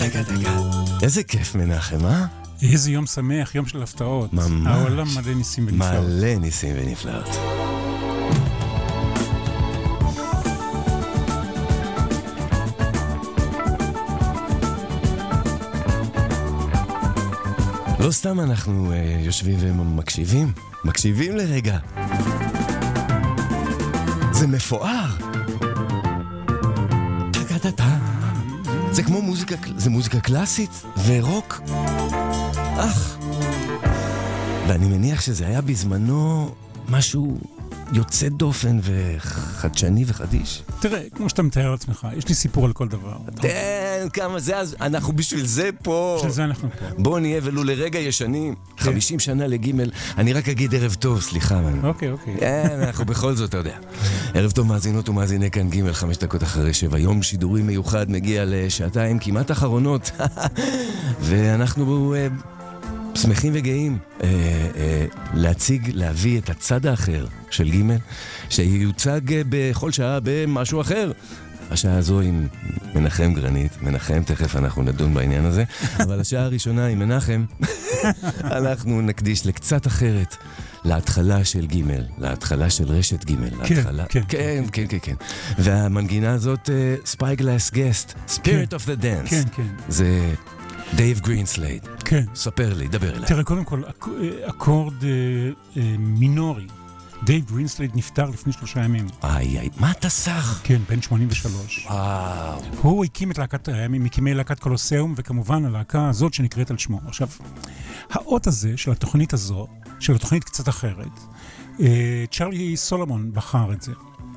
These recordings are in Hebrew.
איזה כיף מנחם, אה? איזה יום שמח, יום של הפתעות. ממש. העולם מלא ניסים ונפלאות. מלא ניסים ונפלאות. לא סתם אנחנו יושבים ומקשיבים, מקשיבים לרגע. זה מפואר. זה כמו מוזיקה, זה מוזיקה קלאסית ורוק. ואני מניח שזה היה בזמנו משהו יוצא דופן וחדשני וחדיש. תראה, כמו שאתה מתאר לעצמך, יש לי סיפור על כל דבר. תן, כמה זה, אז אנחנו בשביל זה פה. בשביל זה אנחנו פה. בואו נהיה ולו לרגע ישנים. 50 שנה לגימל. אני רק אגיד ערב טוב, סליחה. אוקיי. אנחנו בכל זאת, אתה יודע. ערב טוב מאזינות ומאזיני כאן גימל, 5 דקות אחרי 7. יום שידורי מיוחד מגיע לשעתיים כמעט אחרונות. ואנחנו שמחים וגאים להביא את הצד האחר של גימל, שיוצג בכל שעה במשהו אחר. השעה הזו עם מנחם גרנית, מנחם, תכף אנחנו נדון בעניין הזה, אבל השעה הראשונה עם מנחם, אנחנו נקדיש לקצת אחרת, להתחלה של גימל, להתחלה של רשת גימל, כן. והמנגינה הזאת, Spyglass Guest, Spirit of the Dance, זה דייב גרינסלייד. כן. ספר לי, דבר אליי. תראה, קודם כל, אקורד מינורי. דייב גרינסלייד נפטר לפני 3 ימים. מה אתה סך? כן, בן 83. וואו. הוא הקים את להקת הימים, מקימי להקת קולוסיאום, וכמובן הלהקה הזאת שנקראת על שמו. עכשיו, האות הזה של התוכנית הזו, של התוכנית קצת אחרת, צ'רלי סולומון בחר את זה.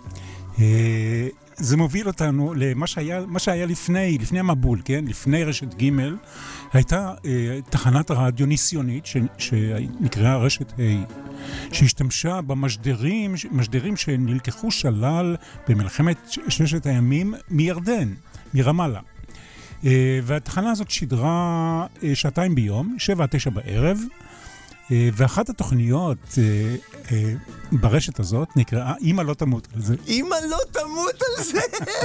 זה מוביל אותנו למה שהיה לפני המבול, כן? לפני רשת ג' הייתה תחנת רדיו ניסיונית שנקראה רשת ה' שהשתמשה במשדרים שנלקחו שלל במלחמת 6 הימים מירדן, מרמאללה. והתחנה הזאת שידרה 2 ביום, 7 עד 9 בערב, ואחת התוכניות ברשת הזאת נקראה אמא לא תמות על זה. אמא לא תמות על זה?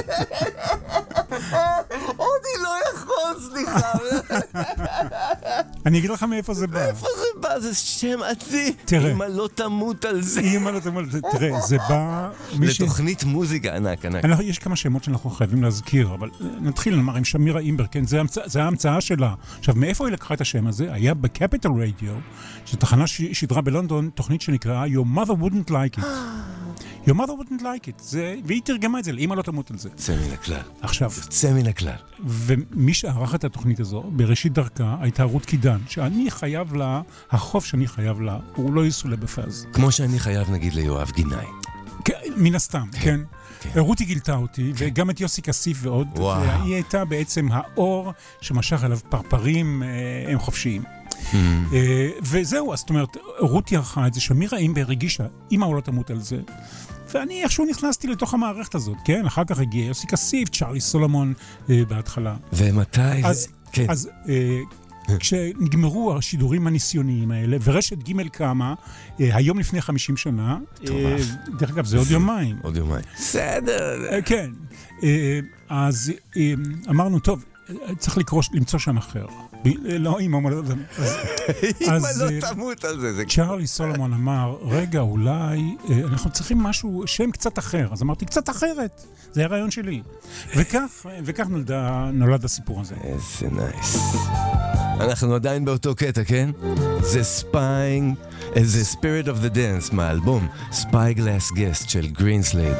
אני לא יכול, סליחה. אני אגיד לך מאיפה זה בא. מאיפה זה בא? זה שם עתיק. אמא לא תמות על זה. אמא לא תמות על זה. תראה, זה בא... לתוכנית מוזיקה ענק. יש כמה שמות שאנחנו חייבים להזכיר, אבל נתחיל לומר עם שמירה אימבר, כן? זה ההמצאה שלה. עכשיו, מאיפה היא לקחה את השם הזה? היה בקפיטל רדיו, שתחנה שידרה בלונדון, תוכנית שנקראה Your Mother Wouldn't Like It. Your Mother Wouldn't Like It. והיא תרגמה את זה, לאמא לא תמות על זה. יוצא מן הכלל. עכשיו. יוצא מן הכלל. ומי שערך את התוכנית הזו, בראשית דרכה, הייתה רות קידן, שאני חייב לה, החוף שאני חייב לה, הוא לא יסולה בפז. כמו שאני חייב, נגיד, ליואב גינאי. מן הסתם, כן. רותי גילתה אותי, וגם את יוסי כסיף ועוד. היא הייתה בעצם האור שמשך אליו פרפרים, הם חופשיים. וזהו, זאת אומרת, רותי ערכה את זה, שמירה אימבר הגישה, אמא לא תמות על זה. ואני איכשהו נכנסתי לתוך המערכת הזאת, כן? אחר כך הגיע יוסי כסיף, צ'רלי סולומון בהתחלה. ומתי? אז כשנגמרו השידורים הניסיוניים האלה, ורשת ג' קמה, היום לפני 50 שנה, דרך אגב, זה עוד יומיים. עוד יומיים. בסדר. כן. אז אמרנו, טוב, צריך למצוא שם אחר. לא, אמא לא תמות. אמא לא תמות על זה. צ'רלי סולומון אמר, רגע, אולי אנחנו צריכים משהו, שם קצת אחר. אז אמרתי, קצת אחרת. זה היה רעיון שלי. וכך נולד הסיפור הזה. איזה נייס. אנחנו עדיין באותו קטע, כן? זה זה Spirit of the Dance מהאלבום Spyglass Guest של גרינסלייד.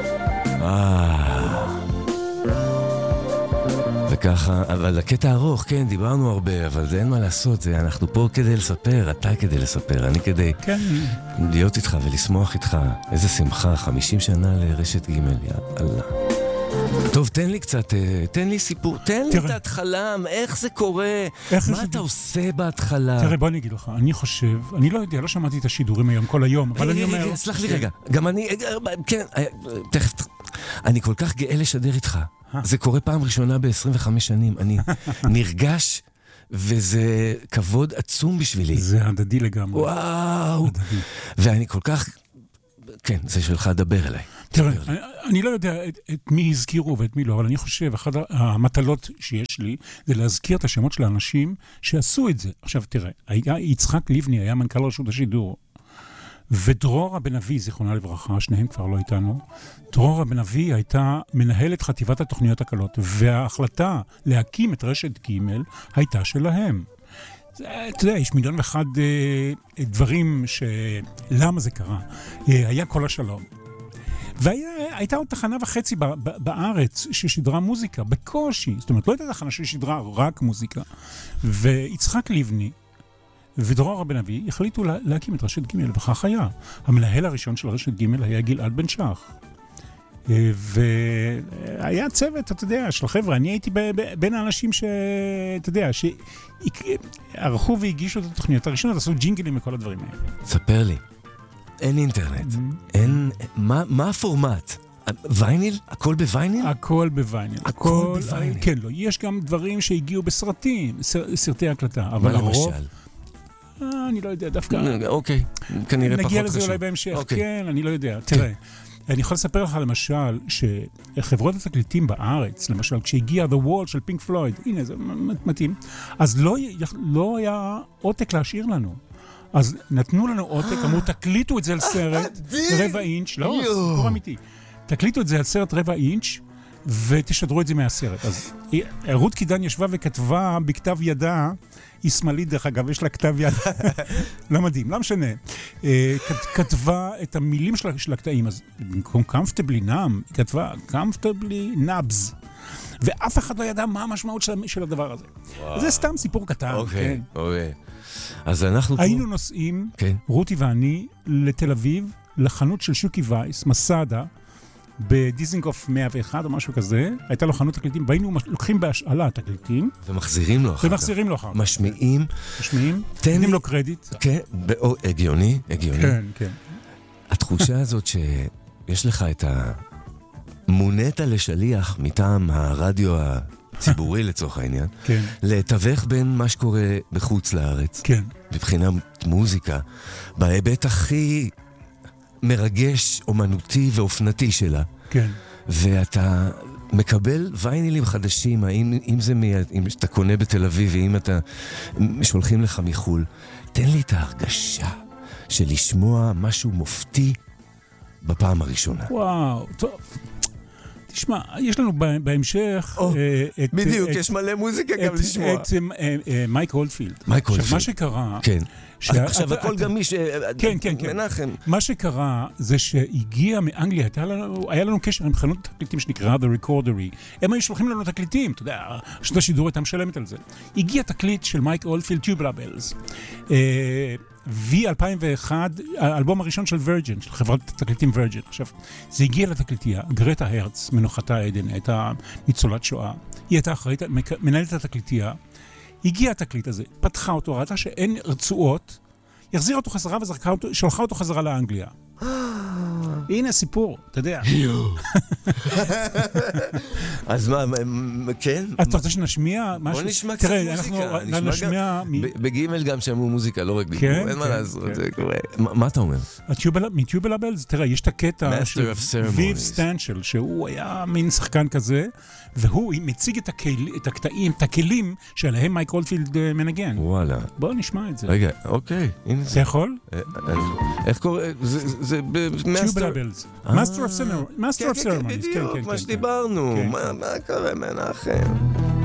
וככה, אבל הקטע ארוך, כן, דיברנו הרבה, אבל זה אין מה לעשות, אנחנו פה כדי לספר, אתה כדי לספר, אני כדי להיות איתך ולשמוח איתך. איזה שמחה, 50 שנה לרשת ג', יא אללה. טוב, תן לי קצת, תן לי סיפור, תן לי את ההתחלה, איך זה קורה, מה אתה עושה בהתחלה? תראה, בוא אני אגיד לך, אני חושב, אני לא יודע, לא שמעתי את השידורים היום כל היום, אבל אני אומר... סלח לי רגע, גם אני, כן, תכף, אני כל כך גאה לשדר איתך. זה קורה פעם ראשונה ב-25 שנים, אני נרגש, וזה כבוד עצום בשבילי. זה הדדי לגמרי. וואו. ואני כל כך כן, זה שלך, דבר אליי. תראה, אני לא יודע את מי הזכירו ואת מי לא, אבל אני חושב, אחת המטלות שיש לי, זה להזכיר את השמות של האנשים שעשו את זה. עכשיו, תראה, יצחק לבני היה מנכ"ל רשות השידור, ודרורה בן אבי, זיכרונה לברכה, שניהם כבר לא איתנו, דרורה בן אבי הייתה מנהלת חטיבת התוכניות הקלות, וההחלטה להקים את רשת ג' הייתה שלהם. אתה יודע, יש מיליון ואחד דברים למה זה קרה. היה כל השלום. והייתה עוד תחנה וחצי בארץ ששידרה מוזיקה, בקושי. זאת אומרת, לא הייתה תחנה ששידרה רק מוזיקה. ויצחק לבני ודרורה בן אבי החליטו להקים את רשת ג' וכך היה. המנהל הראשון של רשת ג' היה גלעד בן שח. והיה צוות, אתה יודע, של חבר'ה. אני הייתי בין האנשים אתה יודע, שערכו והגישו את התוכניות הראשונות, עשו ג'ינגלים וכל הדברים האלה. ספר לי. אין אינטרנט. מה הפורמט? וייניל? הכל בווייניל? הכל בווייניל. הכל בווייניל. כן, לא. יש גם דברים שהגיעו בסרטים, סרטי הקלטה. מה למשל? אני לא יודע, דווקא... אוקיי, כנראה פחות חשוב. נגיע לזה אולי בהמשך. כן, אני לא יודע. תראה, אני יכול לספר לך למשל, שחברות התקליטים בארץ, למשל, כשהגיע The Wall של פינק פלויד, הנה, זה מתאים, אז לא היה עותק להשאיר לנו. אז נתנו לנו עותק, אמרו, תקליטו את זה על סרט רבע אינץ', לא, סיפור אמיתי. תקליטו את זה על סרט רבע אינץ', ותשדרו את זה מהסרט. אז רות קידן ישבה וכתבה בכתב ידה, היא שמאלית דרך אגב, יש לה כתב יד, לא מדהים, לא משנה. כתבה את המילים של הקטעים, אז במקום comfortably numb, היא כתבה comfortably nubs. ואף אחד לא ידע מה המשמעות של הדבר הזה. זה סתם סיפור קטן. אוקיי, אוקיי. אז אנחנו... היינו נוסעים, רותי ואני, לתל אביב, לחנות של שוקי וייס, מסדה, בדיזינגוף 101 או משהו כזה, הייתה לו חנות תקליטים, והיינו לוקחים בהשאלה תקליטים. ומחזירים לו אחר כך. ומחזירים לו אחר כך. משמיעים. תנים לו קרדיט. כן, הגיוני, הגיוני. כן, כן. התחושה הזאת שיש לך את מונית לשליח מטעם הרדיו הציבורי לצורך העניין, כן. לתווך בין מה שקורה בחוץ לארץ. כן. מבחינת מוזיקה, בהיבט הכי מרגש, אומנותי ואופנתי שלה. כן. ואתה מקבל ויינילים חדשים, אם זה אם אתה קונה בתל אביב, ואם אתה שולחים לך מחול, תן לי את ההרגשה של לשמוע משהו מופתי בפעם הראשונה. וואו, טוב. תשמע, יש לנו בהמשך בדיוק, יש מלא מוזיקה גם לשמוע. את מייק הולדפילד. עכשיו, מה שקרה... כן. עכשיו, הכל גם מי כן, כן, כן. מנחם. מה שקרה זה שהגיע מאנגליה, היה לנו קשר עם חנות תקליטים שנקרא The Recordery. הם היו שולחים לנו תקליטים, אתה יודע, רשות השידור הייתה משלמת על זה. הגיע תקליט של מייק הולדפילד, Tubular Bells. V2001, האלבום הראשון של וירג'ן, של חברת תקליטים וירג'ן. עכשיו, זה הגיע לתקליטייה, גרטה הרץ, מנוחתה עדן, הייתה ניצולת שואה. היא הייתה אחראית, מנהלת התקליטייה. הגיע התקליט הזה, פתחה אותו, ראתה שאין רצועות, החזירה אותו חזרה ושולחה אותו חזרה לאנגליה. הנה הסיפור, אתה יודע. אז מה, כן? אתה רוצה שנשמיע משהו? בוא נשמע קצת מוזיקה. אנחנו נשמע... בגימל גם שמעו מוזיקה, לא רק בגימל. אין מה לעשות, זה קורה. מה אתה אומר? מטיובלה בלז, תראה, יש את הקטע של ויב סטנצ'ל, שהוא היה מין שחקן כזה, והוא מציג את הקטעים, את הכלים שעליהם מייק הולדפילד מנגן. וואלה. בוא נשמע את זה. רגע, אוקיי. אתה יכול? איך קורא? זה... Tubular Bells. Master of Ceremonies. כן, בדיוק, מה שדיברנו. מה קורה, מנחם?